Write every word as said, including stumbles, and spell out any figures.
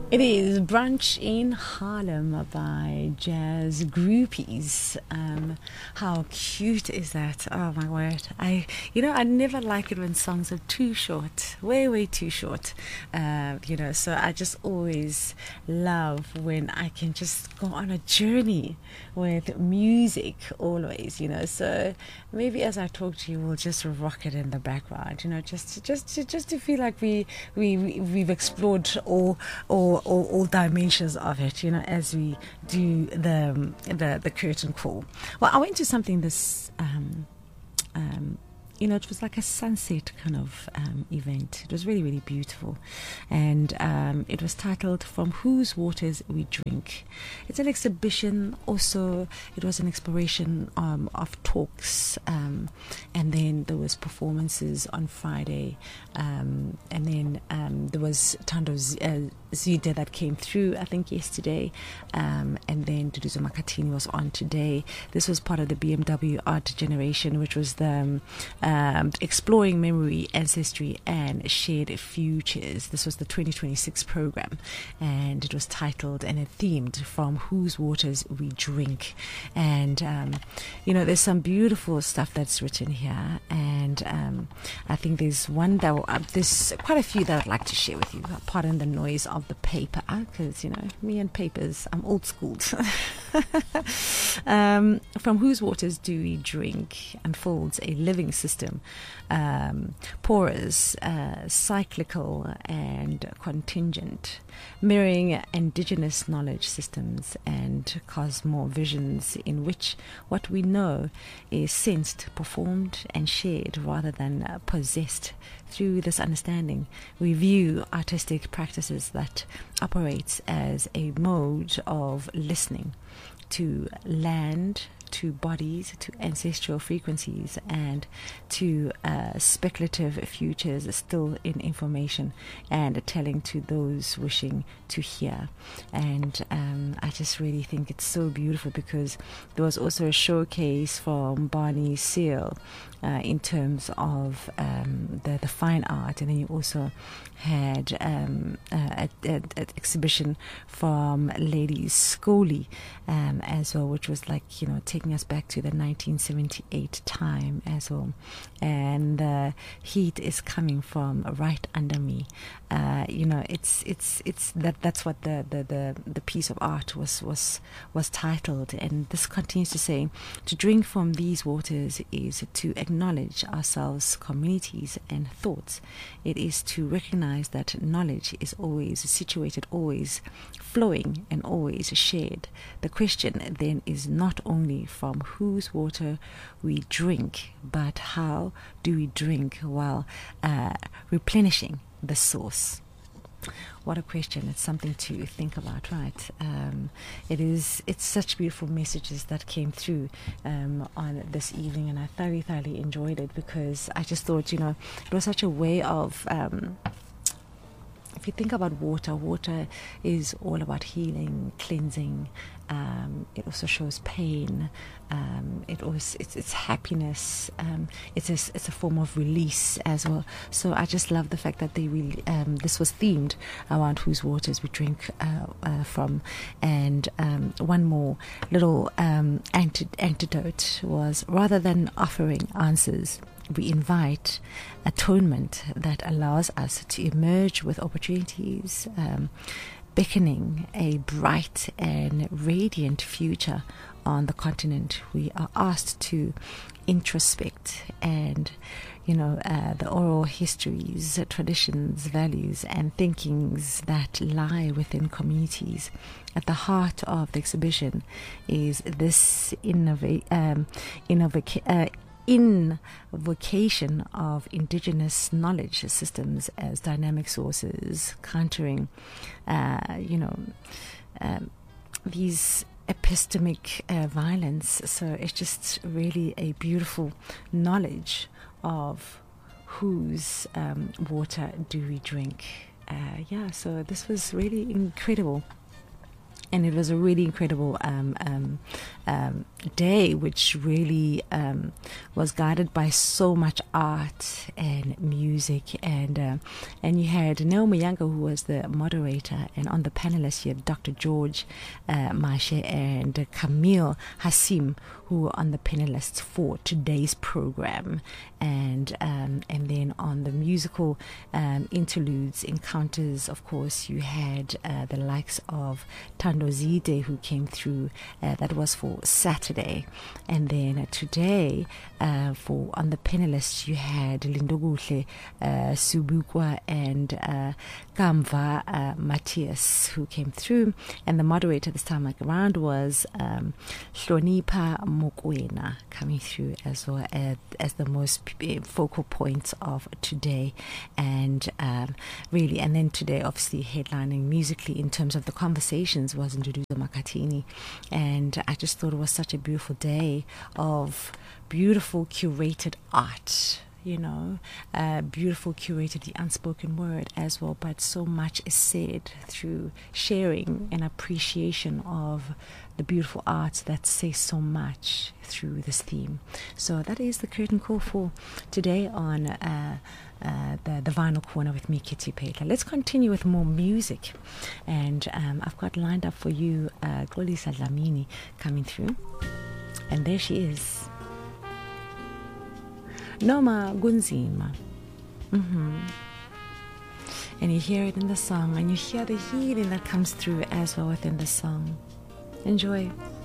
It is Brunch in Harlem by Jazz Groupies. Um, how cute is that? Oh my word. I, you know, I never like it when songs are too short, way, way too short. Uh, you know, so I just always love when I can just go on a journey with music always, you know. So maybe as I talk to you, we'll just rock it in the background, you know, just to, just to, just to feel like we, we, we, we've explored all, all All, all dimensions of it, you know, as we do the the, the curtain call. Well, I went to something this, um, um, you know, it was like a sunset kind of um, event. It was really, really beautiful. And um, it was titled From Whose Waters We Drink. It's an exhibition. Also, it was an exploration um, of talks. Um, and then there was performances on Friday. Um, and then um, there was Tando Z- uh, Zida that came through, I think, yesterday. Um, and then Duduzo Makatini was on today. This was part of the B M W Art Generation, which was the... Um, Um, exploring memory, ancestry, and shared futures. This was the twenty twenty-six program, and it was titled and it themed From Whose Waters We Drink. And um, you know, there's some beautiful stuff that's written here, and um, I think there's one that will, uh, there's quite a few that I'd like to share with you. Pardon the noise of the paper, because you know, me and papers, I'm old school. um, From whose waters do we drink unfolds a living system, um, porous, uh, cyclical, and contingent, mirroring indigenous knowledge systems and cosmovisions in which what we know is sensed, performed, and shared rather than uh, possessed. Through this understanding, we view artistic practices that operates as a mode of listening to land, to bodies, to ancestral frequencies, and to uh, speculative futures still in information and telling to those wishing to hear. And um, I just really think it's so beautiful, because there was also a showcase from Barney Seal uh, in terms of um, the, the fine art, and then you also had um, an exhibition from Lady Scully um, as well, which was like, you know, taking us back to the nineteen seventy-eight time as well. And the heat is coming from right under me. Uh, you know, it's it's it's that that's what the, the, the, the piece of art was was was titled. And this continues to say, to drink from these waters is to acknowledge ourselves, communities, and thoughts. It is to recognize that knowledge is always situated, always flowing, and always shared. The question then is not only from whose water we drink, but how do we drink while uh, replenishing the source? What a question. It's something to think about, right? Um, it is, it's such beautiful messages that came through um, on this evening, and I thoroughly, thoroughly enjoyed it, because I just thought, you know, it was such a way of... Um, if you think about water, water is all about healing, cleansing. Um, it also shows pain. Um, it also it's, it's happiness. Um, it's a, it's a form of release as well. So I just love the fact that they really um, this was themed around whose waters we drink uh, uh, from. And um, one more little um, antidote was, rather than offering answers, we invite atonement that allows us to emerge with opportunities, um, beckoning a bright and radiant future on the continent. We are asked to introspect and, you know, uh, the oral histories, traditions, values, and thinkings that lie within communities. At the heart of the exhibition is this innova- um, innova- uh, invocation of indigenous knowledge systems as dynamic sources, countering, uh, you know, um, these epistemic uh, violence. So it's just really a beautiful knowledge of whose um, water do we drink. Uh, yeah, so this was really incredible. And it was a really incredible um, um, um, day, which really um, was guided by so much art and music, and uh, and you had Naomi Younger, who was the moderator, and on the panelists you had Doctor George uh, Mashe and Camille Hassim, who were on the panelists for today's program, and um, and then on the musical um, interludes, encounters, of course, you had uh, the likes of Tando Zide, who came through. Uh, that was for Saturday. And then uh, today, uh, for on the panelists, you had Lindoguhle uh, Subukwa and uh, Kamva uh, Matthias, who came through. And the moderator this time around was um, Hlonipa Mokwena, coming through as well as, as the most p- focal points of today. And um, really, and then today, obviously, headlining musically in terms of the conversations was Nduduzo Makatini. And I just thought it was such a beautiful day of beautiful curated art, you know, uh, beautiful curated the unspoken word as well, but so much is said through sharing and appreciation of the beautiful arts that say so much through this theme. So that is the curtain call for today on uh, uh, the, the Vinyl Corner with me, Kitty Petla. Let's continue with more music, and um, I've got lined up for you uh, Xolisa Dlamini coming through, and there she is. Noma Gunzima. Mm-hmm. And you hear it in the song, and you hear the healing that comes through as well within the song. Enjoy.